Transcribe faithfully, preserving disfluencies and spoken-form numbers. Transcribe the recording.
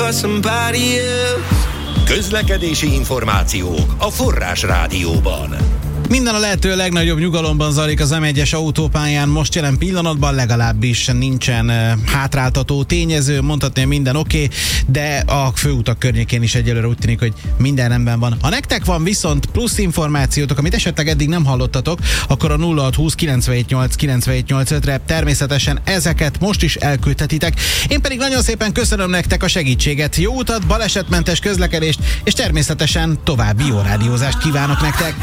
for somebody else. Közlekedési információk a Forrás Rádióban. Minden a lehető legnagyobb nyugalomban zajlik az em egyes autópályán, most jelen pillanatban legalábbis nincsen uh, hátráltató tényező, mondhatni, hogy minden oké, okay, de a főutak környékén is egyelőre úgy tűnik, hogy minden rendben van. Ha nektek van viszont plusz információtok, amit esetleg eddig nem hallottatok, akkor a nulla hat húsz kilencvenhét nyolc kilencvenhét nyolcvanötre természetesen ezeket most is elküldhetitek. Én pedig nagyon szépen köszönöm nektek a segítséget, jó utat, balesetmentes közlekedést, és természetesen további jó rádiózást kívánok nektek!